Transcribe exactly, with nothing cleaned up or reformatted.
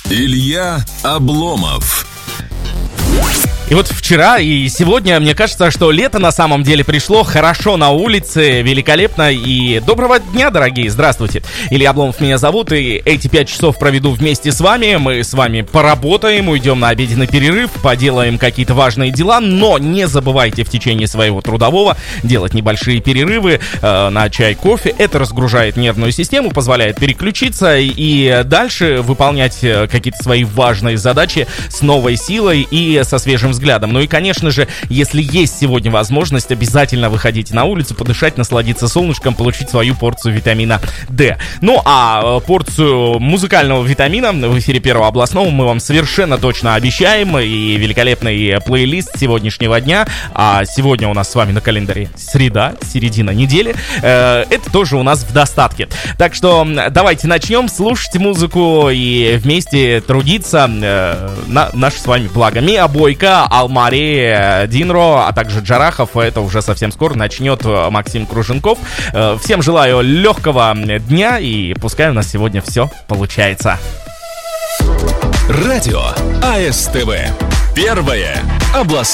Илья Обломов. И вот вчера и сегодня, мне кажется, что лето на самом деле пришло хорошо на улице, великолепно. И доброго дня, дорогие, здравствуйте. Илья Обломов меня зовут, и эти пять часов проведу вместе с вами. Мы с вами поработаем, уйдем на обеденный перерыв, поделаем какие-то важные дела. Но не забывайте в течение своего трудового делать небольшие перерывы э, на чай, кофе. Это разгружает нервную систему, позволяет переключиться и дальше выполнять какие-то свои важные задачи с новой силой и со свежим взглядом. взглядом. Ну и, конечно же, если есть сегодня возможность, обязательно выходите на улицу, подышать, насладиться солнышком, получить свою порцию витамина D. Ну а порцию музыкального витамина в эфире Первого областного мы вам совершенно точно обещаем. И великолепный плейлист сегодняшнего дня. А сегодня у нас с вами на календаре среда, середина недели. Это тоже у нас в достатке. Так что давайте начнем слушать музыку и вместе трудиться на наше с вами благо. Миа Бойко, Алмари, Динро, а также Джарахов. Это уже совсем скоро начнет Максим Круженков. Всем желаю легкого дня, и пускай у нас сегодня все получается. Радио АСТВ. Первое областное.